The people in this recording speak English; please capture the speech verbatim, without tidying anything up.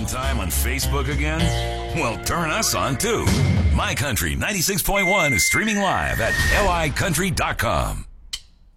time on Facebook again? Well, turn us on too. My Country ninety-six point one is streaming live at L I country dot com.